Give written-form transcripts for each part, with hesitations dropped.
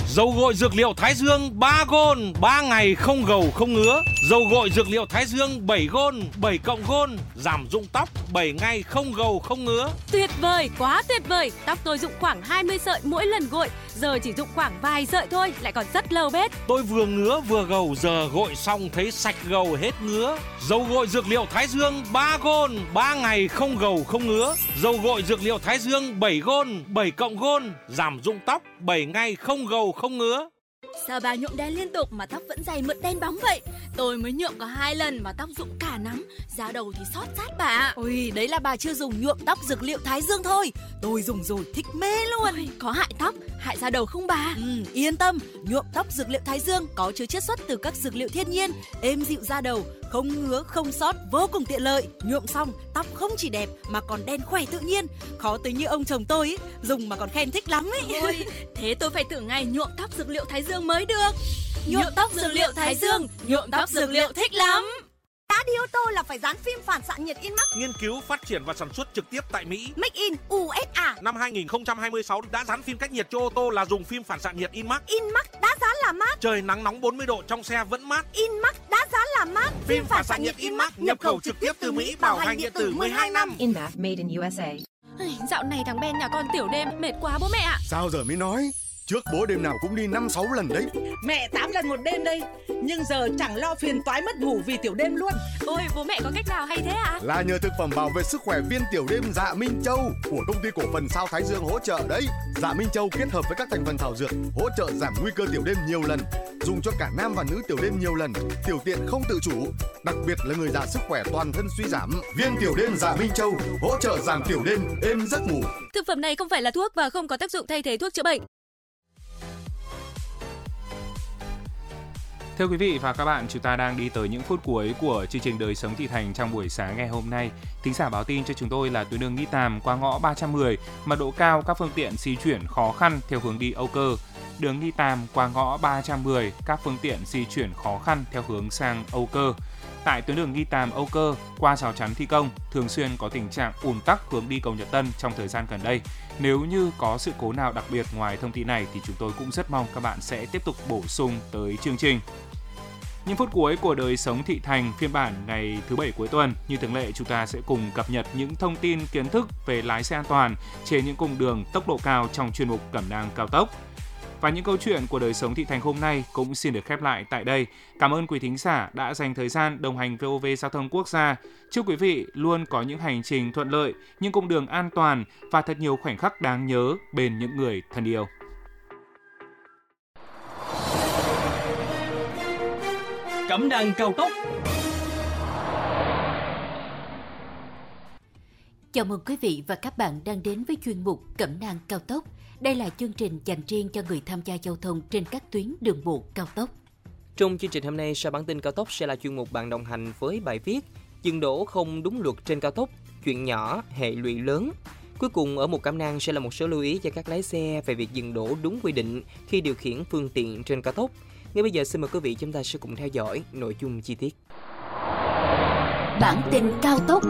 Dầu gội dược liệu Thái Dương 3 gôn, 3 ngày không gầu không ngứa. Dầu gội dược liệu Thái Dương 7 gôn, 7 cộng gôn, giảm rụng tóc 7 ngày không gầu không ngứa. Tuyệt vời, quá tuyệt vời. Tóc tôi rụng khoảng 20 sợi mỗi lần gội, giờ chỉ rụng khoảng vài sợi thôi, lại còn rất lâu bết. Tôi vừa ngứa vừa gầu, giờ gội xong thấy sạch gầu hết ngứa. Dầu gội dược liệu Thái Dương 3 gôn, 3 ngày không gầu không ngứa. Dầu gội dược liệu Thái Dương 7 gôn, 7 cộng gôn, giảm rụng tóc 7 ngày không gầu không ngứa. Sao bà nhuộm đen liên tục mà tóc vẫn dày mượt đen bóng vậy? Tôi mới nhuộm có 2 lần mà tóc rụng cả nắm, da đầu thì xót rát bà ạ. Ôi, đấy là bà chưa dùng nhuộm tóc dược liệu Thái Dương thôi. Tôi dùng rồi thích mê luôn. Ôi, có hại tóc, hại da đầu không bà? Yên tâm, nhuộm tóc dược liệu Thái Dương có chứa chiết xuất từ các dược liệu thiên nhiên, êm dịu da đầu, không ngứa, không xót, vô cùng tiện lợi. Nhuộm xong, tóc không chỉ đẹp mà còn đen khỏe tự nhiên. Khó tính như ông chồng tôi ý, dùng mà còn khen thích lắm ấy. Ôi, thế tôi phải thử ngay nhuộm tóc dược liệu Thái Dương mới được. Nhuộm tóc dược liệu Thái Dương, nhuộm tóc dược liệu thích lắm. Đã đi ô tô là phải dán phim phản xạ nhiệt Inmax. Nghiên cứu, phát triển và sản xuất trực tiếp tại Mỹ. Make in USA. Năm 2026 đã dán phim cách nhiệt cho ô tô là dùng phim phản xạ nhiệt Inmax. Inmax đã dán là mát. Trời nắng nóng 40 độ trong xe vẫn mát. Inmax đã dán là mát. Phim phản xạ nhiệt Inmax nhập khẩu trực tiếp từ Mỹ, bảo hành điện tử 12 năm. Inmax made in USA. Dạo này thằng Ben nhà con tiểu đêm mệt quá bố mẹ ạ. Sao giờ mới nói? Trước bố đêm nào cũng đi 5-6 lần đấy. Mẹ 8 lần một đêm đây. Nhưng giờ chẳng lo phiền toái mất ngủ vì tiểu đêm luôn. Ôi bố mẹ có cách nào hay thế ạ? Là nhờ thực phẩm bảo vệ sức khỏe viên tiểu đêm Dạ Minh Châu của công ty cổ phần Sao Thái Dương hỗ trợ đấy. Dạ Minh Châu kết hợp với các thành phần thảo dược hỗ trợ giảm nguy cơ tiểu đêm nhiều lần, dùng cho cả nam và nữ tiểu đêm nhiều lần, tiểu tiện không tự chủ, đặc biệt là người già sức khỏe toàn thân suy giảm. Viên tiểu đêm Dạ Minh Châu hỗ trợ giảm tiểu đêm, êm giấc ngủ. Thực phẩm này không phải là thuốc và không có tác dụng thay thế thuốc chữa bệnh. Thưa quý vị và các bạn, chúng ta đang đi tới những phút cuối của chương trình Đời sống thị thành trong buổi sáng ngày hôm nay. Thính giả báo tin cho chúng tôi là tuyến đường Nghi Tàm qua ngõ 310, mật độ cao, các phương tiện di chuyển khó khăn theo hướng đi Âu Cơ. Đường Nghi Tàm qua ngõ 310, các phương tiện di chuyển khó khăn theo hướng sang Âu Cơ. Tại tuyến đường Nghi Tàm Âu Cơ qua rào chắn thi công, thường xuyên có tình trạng ùn tắc hướng đi cầu Nhật Tân trong thời gian gần đây. Nếu như có sự cố nào đặc biệt ngoài thông tin này thì chúng tôi cũng rất mong các bạn sẽ tiếp tục bổ sung tới chương trình. Những phút cuối của Đời sống thị thành phiên bản ngày thứ Bảy cuối tuần, như thường lệ chúng ta sẽ cùng cập nhật những thông tin kiến thức về lái xe an toàn trên những cung đường tốc độ cao trong chuyên mục Cẩm nang cao tốc. Và những câu chuyện của Đời sống thị thành hôm nay cũng xin được khép lại tại đây. Cảm ơn quý thính giả đã dành thời gian đồng hành VOV Giao thông Quốc gia. Chúc quý vị luôn có những hành trình thuận lợi, những cung đường an toàn và thật nhiều khoảnh khắc đáng nhớ bên những người thân yêu. Cẩm nang cao tốc. Chào mừng quý vị và các bạn đang đến với chuyên mục Cẩm nang cao tốc. Đây là chương trình dành riêng cho người tham gia giao thông trên các tuyến đường bộ cao tốc. Trong chương trình hôm nay, sau bản tin cao tốc sẽ là chuyên mục bạn đồng hành với bài viết dừng đỗ không đúng luật trên cao tốc, chuyện nhỏ, hệ lụy lớn. Cuối cùng ở mục Cẩm nang sẽ là một số lưu ý cho các lái xe về việc dừng đỗ đúng quy định khi điều khiển phương tiện trên cao tốc. Ngay bây giờ xin mời quý vị chúng ta sẽ cùng theo dõi nội dung chi tiết. Bản tin cao tốc.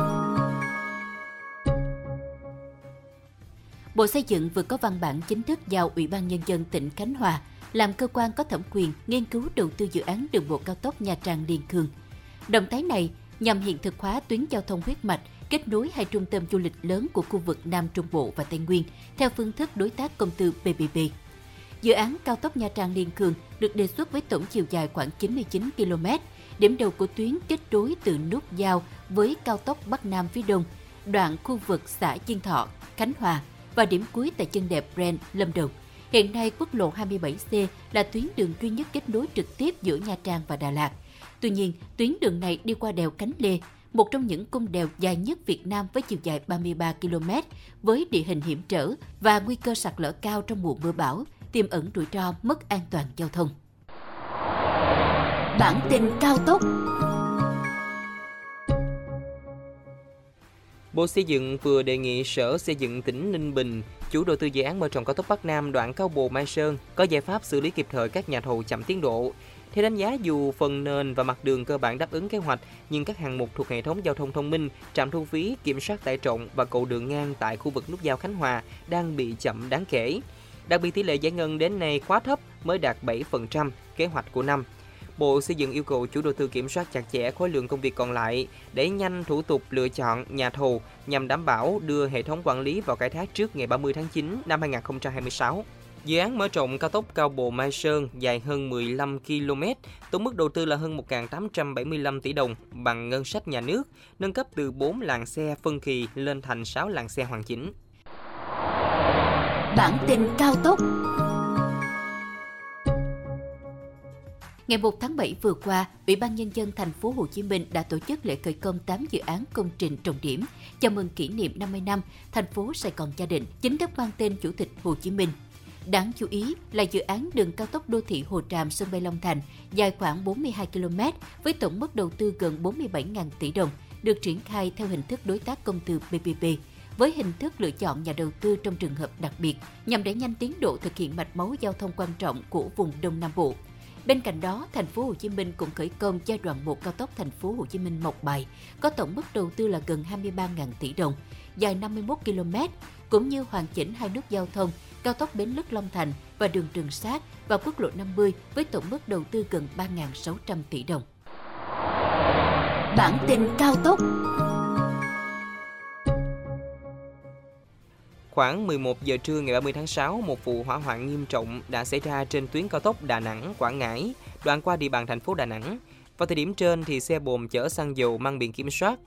Bộ Xây dựng vừa có văn bản chính thức giao Ủy ban Nhân dân tỉnh Khánh Hòa làm cơ quan có thẩm quyền nghiên cứu đầu tư dự án đường bộ cao tốc Nha Trang - Liên Khương. Động thái này nhằm hiện thực hóa tuyến giao thông huyết mạch kết nối hai trung tâm du lịch lớn của khu vực Nam Trung Bộ và Tây Nguyên theo phương thức đối tác công tư PPP. Dự án cao tốc Nha Trang - Liên Khương được đề xuất với tổng chiều dài khoảng 99 km. Điểm đầu của tuyến kết nối từ nút giao với cao tốc Bắc Nam phía đông, đoạn khu vực xã Diên Thọ, Khánh Hòa và điểm cuối tại chân đèo Brent, Lâm Đồng. Hiện nay, quốc lộ 27C là tuyến đường duy nhất kết nối trực tiếp giữa Nha Trang và Đà Lạt. Tuy nhiên, tuyến đường này đi qua đèo Cánh Lê, một trong những cung đèo dài nhất Việt Nam với chiều dài 33 km, với địa hình hiểm trở và nguy cơ sạt lở cao trong mùa mưa bão, tiềm ẩn rủi ro mất an toàn giao thông. Bản tin cao tốc. Bộ Xây dựng vừa đề nghị Sở Xây dựng tỉnh Ninh Bình, chủ đầu tư dự án mở rộng cao tốc Bắc Nam đoạn Cao Bồ - Mai Sơn, có giải pháp xử lý kịp thời các nhà thầu chậm tiến độ. Theo đánh giá, dù phần nền và mặt đường cơ bản đáp ứng kế hoạch, nhưng các hạng mục thuộc hệ thống giao thông thông minh, trạm thu phí, kiểm soát tải trọng và cầu đường ngang tại khu vực nút giao Khánh Hòa đang bị chậm đáng kể. Đặc biệt tỷ lệ giải ngân đến nay quá thấp, mới đạt 7% kế hoạch của năm. Bộ Xây dựng yêu cầu chủ đầu tư kiểm soát chặt chẽ khối lượng công việc còn lại, đẩy nhanh thủ tục lựa chọn nhà thầu nhằm đảm bảo đưa hệ thống quản lý vào khai thác trước ngày 30 tháng 9 năm 2026. Dự án mở rộng cao tốc Cao Bồ - Mai Sơn dài hơn 15 km, tổng mức đầu tư là hơn 1.875 tỷ đồng bằng ngân sách nhà nước, nâng cấp từ 4 làn xe phân kỳ lên thành 6 làn xe hoàn chỉnh. Bản tin cao tốc. Ngày 1 tháng 7 vừa qua, Ủy ban Nhân dân thành phố Hồ Chí Minh đã tổ chức lễ khởi công 8 dự án công trình trọng điểm chào mừng kỷ niệm 50 năm thành phố Sài Gòn gia đình, chính thức mang tên Chủ tịch Hồ Chí Minh. Đáng chú ý là dự án đường cao tốc đô thị Hồ Tràm - sân bay Long Thành dài khoảng 42 km với tổng mức đầu tư gần 47.000 tỷ đồng, được triển khai theo hình thức đối tác công tư PPP, với hình thức lựa chọn nhà đầu tư trong trường hợp đặc biệt nhằm đẩy nhanh tiến độ thực hiện mạch máu giao thông quan trọng của vùng Đông Nam Bộ. Bên cạnh đó, thành phố Hồ Chí Minh cũng khởi công giai đoạn 1 cao tốc thành phố Hồ Chí Minh - Mộc Bài có tổng mức đầu tư là gần 23.000 tỷ đồng, dài 51 km, cũng như hoàn chỉnh hai nút giao thông cao tốc Bến Lức - Long Thành và đường Trường Sát và quốc lộ 50 với tổng mức đầu tư gần 3.600 tỷ đồng. Bản tin cao tốc. Khoảng 11 giờ trưa ngày 30 tháng 6, một vụ hỏa hoạn nghiêm trọng đã xảy ra trên tuyến cao tốc Đà Nẵng - Quảng Ngãi, đoạn qua địa bàn thành phố Đà Nẵng. Vào thời điểm trên, thì xe bồn chở xăng dầu mang biển kiểm soát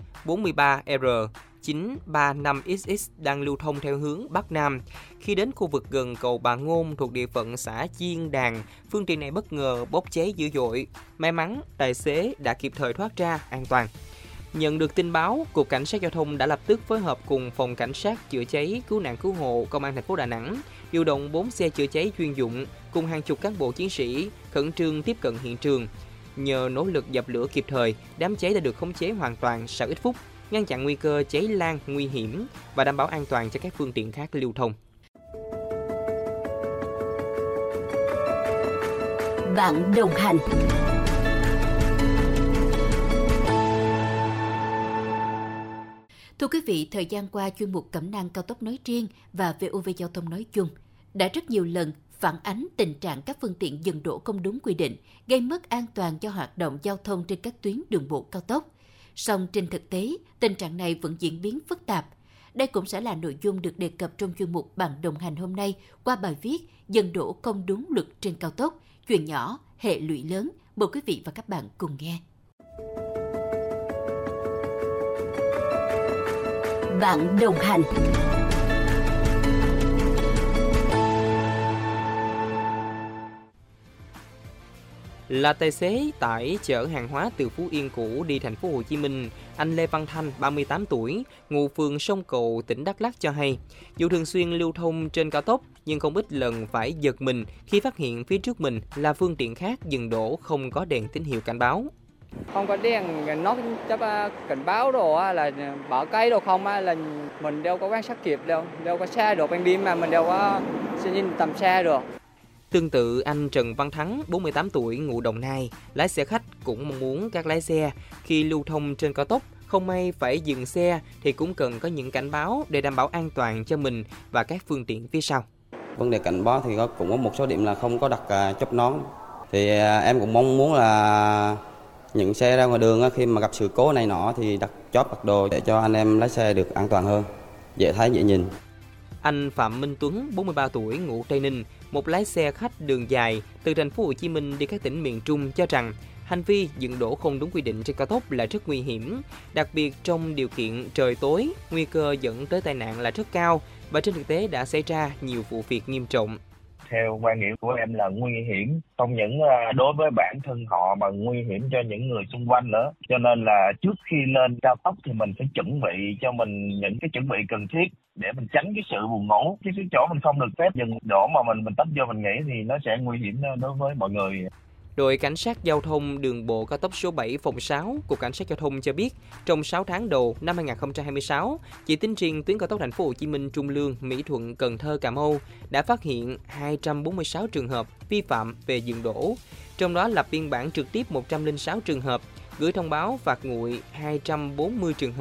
43R935XX đang lưu thông theo hướng Bắc Nam. Khi đến khu vực gần cầu Bà Ngôn thuộc địa phận xã Chiên Đàn, phương tiện này bất ngờ bốc cháy dữ dội. May mắn, tài xế đã kịp thời thoát ra an toàn. Nhận được tin báo, Cục Cảnh sát Giao thông đã lập tức phối hợp cùng Phòng Cảnh sát Chữa cháy Cứu nạn Cứu hộ Công an thành phố Đà Nẵng, điều động 4 xe chữa cháy chuyên dụng cùng hàng chục cán bộ chiến sĩ khẩn trương tiếp cận hiện trường. Nhờ nỗ lực dập lửa kịp thời, đám cháy đã được khống chế hoàn toàn sau ít phút, ngăn chặn nguy cơ cháy lan nguy hiểm và đảm bảo an toàn cho các phương tiện khác lưu thông. Bạn đồng hành. Thưa quý vị, thời gian qua, chuyên mục Cẩm nang cao tốc nói riêng và VOV Giao thông nói chung đã rất nhiều lần phản ánh tình trạng các phương tiện dừng đỗ không đúng quy định, gây mất an toàn cho hoạt động giao thông trên các tuyến đường bộ cao tốc. Song trên thực tế, tình trạng này vẫn diễn biến phức tạp. Đây cũng sẽ là nội dung được đề cập trong chuyên mục Bạn đồng hành hôm nay qua bài viết Dừng đỗ không đúng luật trên cao tốc, chuyện nhỏ, hệ lụy lớn. Mời quý vị và các bạn cùng nghe. Bạn đồng hành. Là tài xế tải chở hàng hóa từ Phú Yên cũ đi thành phố Hồ Chí Minh, anh Lê Văn Thanh, 38 tuổi, ngụ phường Sông Cầu, tỉnh Đắk Lắk cho hay, dù thường xuyên lưu thông trên cao tốc nhưng không ít lần phải giật mình khi phát hiện phía trước mình là phương tiện khác dừng đỗ không có đèn tín hiệu cảnh báo. Không có đèn nó chấp cảnh báo đồ là bỏ cây đồ không là mình đâu có quan sát kịp đâu có xa được ban đêm mà mình đâu có nhìn tầm xa được. Tương tự, anh Trần Văn Thắng, 48 tuổi, ngụ Đồng Nai, lái xe khách cũng mong muốn các lái xe khi lưu thông trên cao tốc không may phải dừng xe thì cũng cần có những cảnh báo để đảm bảo an toàn cho mình và các phương tiện phía sau. Vấn đề cảnh báo thì cũng có một số điểm là không có đặt chốt nón. Thì em cũng mong muốn là những xe ra ngoài đường khi mà gặp sự cố này nọ thì đặt chốt đặt đồ để cho anh em lái xe được an toàn hơn, dễ thấy dễ nhìn. Anh Phạm Minh Tuấn, 43 tuổi, ngụ Tây Ninh, một lái xe khách đường dài từ thành phố Hồ Chí Minh đi các tỉnh miền Trung cho rằng hành vi dừng đỗ không đúng quy định trên cao tốc là rất nguy hiểm, đặc biệt trong điều kiện trời tối, nguy cơ dẫn tới tai nạn là rất cao và trên thực tế đã xảy ra nhiều vụ việc nghiêm trọng. Theo quan điểm của em là nguy hiểm, không những đối với bản thân họ mà nguy hiểm cho những người xung quanh nữa. Cho nên là trước khi lên cao tốc thì mình phải chuẩn bị cho mình những cái chuẩn bị cần thiết để mình tránh cái sự buồn ngủ. Cái chỗ mình không được phép dừng đỗ mà mình tấp vô mình nghỉ thì nó sẽ nguy hiểm đối với mọi người. Đội Cảnh sát Giao thông Đường bộ cao tốc số 7 phòng 6, Cục Cảnh sát Giao thông cho biết, trong 6 tháng đầu năm 2026, chỉ tính riêng tuyến cao tốc thành phố Hồ Chí Minh Trung Lương, Mỹ Thuận, Cần Thơ, Cà Mau đã phát hiện 246 trường hợp vi phạm về dừng đỗ, trong đó lập biên bản trực tiếp 106 trường hợp, gửi thông báo phạt nguội 240 trường hợp,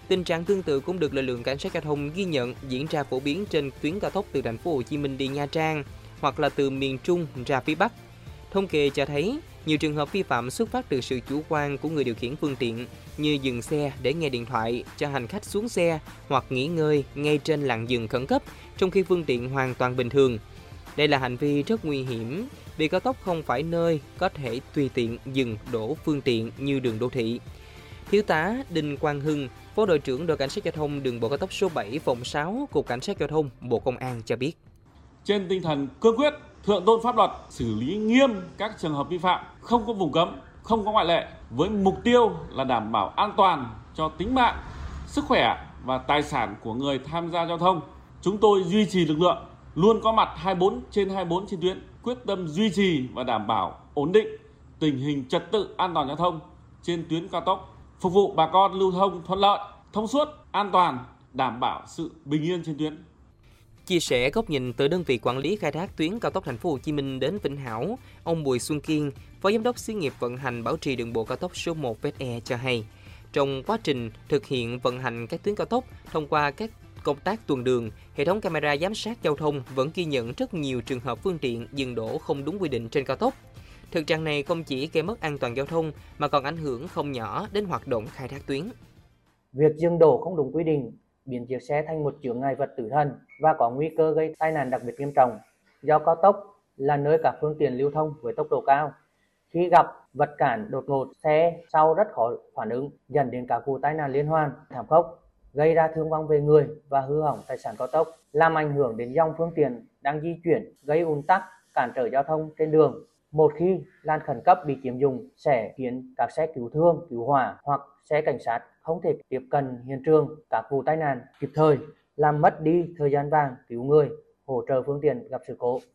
Tình trạng tương tự cũng được lực lượng cảnh sát giao thông ghi nhận diễn ra phổ biến trên tuyến cao tốc từ thành phố Hồ Chí Minh đi Nha Trang hoặc là từ miền Trung ra phía Bắc. Thống kê cho thấy, nhiều trường hợp vi phạm xuất phát từ sự chủ quan của người điều khiển phương tiện như dừng xe để nghe điện thoại, cho hành khách xuống xe hoặc nghỉ ngơi ngay trên làn dừng khẩn cấp trong khi phương tiện hoàn toàn bình thường. Đây là hành vi rất nguy hiểm vì cao tốc không phải nơi có thể tùy tiện dừng đổ phương tiện như đường đô thị. Thiếu tá Đinh Quang Hưng, Phó đội trưởng đội cảnh sát giao thông đường bộ cao tốc số 7 phòng 6 Cục Cảnh sát giao thông Bộ Công an cho biết. Trên tinh thần cương quyết, thượng tôn pháp luật, xử lý nghiêm các trường hợp vi phạm, không có vùng cấm, không có ngoại lệ, với mục tiêu là đảm bảo an toàn cho tính mạng, sức khỏe và tài sản của người tham gia giao thông. Chúng tôi duy trì lực lượng luôn có mặt 24/24 trên tuyến, quyết tâm duy trì và đảm bảo ổn định tình hình trật tự an toàn giao thông trên tuyến cao tốc, phục vụ bà con lưu thông thuận lợi, thông suốt, an toàn, đảm bảo sự bình yên trên tuyến. Chia sẻ góc nhìn từ đơn vị quản lý khai thác tuyến cao tốc thành phố Hồ Chí Minh đến Vĩnh Hảo, ông Bùi Xuân Kiên, Phó Giám đốc Xí nghiệp vận hành bảo trì đường bộ cao tốc số 1 VSE cho hay, trong quá trình thực hiện vận hành các tuyến cao tốc thông qua các công tác tuần đường, hệ thống camera giám sát giao thông vẫn ghi nhận rất nhiều trường hợp phương tiện dừng đỗ không đúng quy định trên cao tốc. Thực trạng này không chỉ gây mất an toàn giao thông mà còn ảnh hưởng không nhỏ đến hoạt động khai thác tuyến. Việc dừng đỗ không đúng quy định biến chiếc xe thành một chướng ngại vật tử thần và có nguy cơ gây tai nạn đặc biệt nghiêm trọng. Do cao tốc là nơi các phương tiện lưu thông với tốc độ cao, khi gặp vật cản đột ngột, xe sau rất khó phản ứng, dẫn đến các vụ tai nạn liên hoàn thảm khốc, gây ra thương vong về người và hư hỏng tài sản cao tốc, làm ảnh hưởng đến dòng phương tiện đang di chuyển, gây ùn tắc, cản trở giao thông trên đường. Một khi làn khẩn cấp bị chiếm dụng sẽ khiến các xe cứu thương, cứu hỏa hoặc xe cảnh sát không thể tiếp cận hiện trường các vụ tai nạn kịp thời, làm mất đi thời gian vàng cứu người, hỗ trợ phương tiện gặp sự cố.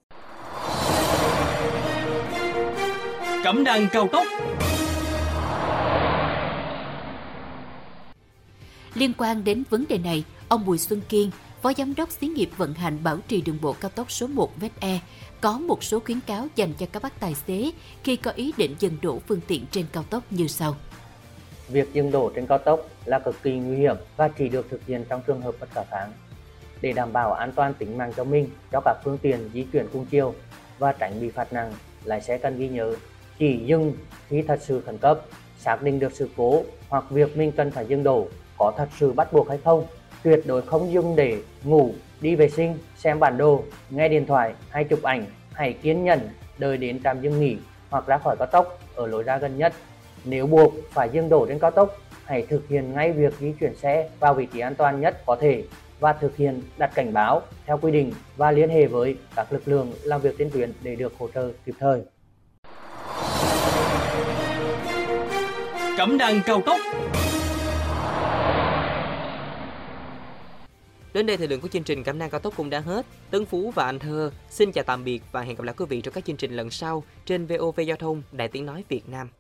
Cẩm nang cao tốc. Liên quan đến vấn đề này, ông Bùi Xuân Kiên, Phó Giám đốc Xí nghiệp vận hành bảo trì đường bộ cao tốc số 1 VSE, có một số khuyến cáo dành cho các bác tài xế khi có ý định dừng đỗ phương tiện trên cao tốc như sau. Việc dừng đỗ trên cao tốc là cực kỳ nguy hiểm và chỉ được thực hiện trong trường hợp bất khả kháng. Để đảm bảo an toàn tính mạng cho mình, cho các phương tiện di chuyển cùng chiều và tránh bị phạt nặng, lái xe cần ghi nhớ chỉ dừng khi thật sự khẩn cấp, xác định được sự cố hoặc việc mình cần phải dừng đỗ có thật sự bắt buộc hay không. Tuyệt đối không dừng để ngủ, đi vệ sinh, xem bản đồ, nghe điện thoại hay chụp ảnh. Hãy kiên nhẫn đợi đến trạm dừng nghỉ hoặc ra khỏi cao tốc ở lối ra gần nhất. Nếu buộc phải dừng đỗ trên cao tốc, hãy thực hiện ngay việc di chuyển xe vào vị trí an toàn nhất có thể và thực hiện đặt cảnh báo theo quy định và liên hệ với các lực lượng làm việc trên tuyến để được hỗ trợ kịp thời. Cẩm nang cao tốc. Đến đây thời lượng của chương trình Cẩm nang cao tốc cũng đã hết. Tấn Phú và Anh Thơ xin chào tạm biệt và hẹn gặp lại quý vị trong các chương trình lần sau trên VOV Giao thông Đài Tiếng nói Việt Nam.